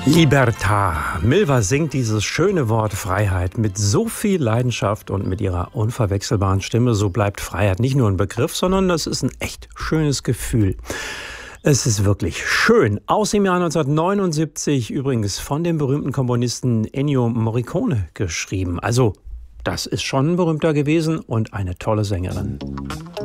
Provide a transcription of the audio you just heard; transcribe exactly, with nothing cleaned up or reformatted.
Libertà. Milva singt dieses schöne Wort Freiheit mit so viel Leidenschaft und mit ihrer unverwechselbaren Stimme. So bleibt Freiheit nicht nur ein Begriff, sondern das ist ein echt schönes Gefühl. Es ist wirklich schön. Aus dem Jahr neunzehnhundertneunundsiebzig, übrigens von dem berühmten Komponisten Ennio Morricone geschrieben. Also, das ist schon ein berühmter gewesen und eine tolle Sängerin.